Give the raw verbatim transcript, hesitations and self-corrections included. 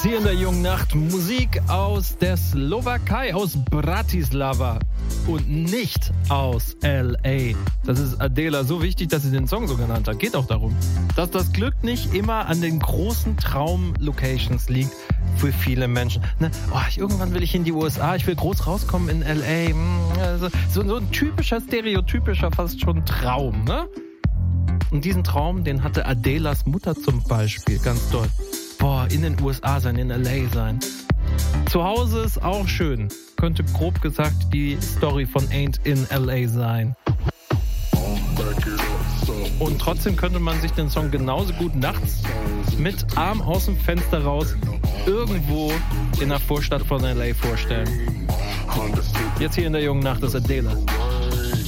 Hier in der jungen Nacht Musik aus der Slowakei, aus Bratislava und nicht aus L A. Das ist Adela so wichtig, dass sie den Song so genannt hat. Geht auch darum, dass das Glück nicht immer an den großen Traum-Locations liegt für viele Menschen. Ne? Oh, ich, irgendwann will ich in die U S A, ich will groß rauskommen in L A. Also, so, so ein typischer, stereotypischer, fast schon Traum, ne? Und diesen Traum, den hatte Adelas Mutter zum Beispiel, ganz doll. Boah, in den U S A sein, in L A sein. Zu Hause ist auch schön. Könnte grob gesagt die Story von Ain't in L A sein. Und trotzdem könnte man sich den Song genauso gut nachts mit Arm aus dem Fenster raus irgendwo in der Vorstadt von L A vorstellen. Jetzt hier in der jungen Nacht ist Adela.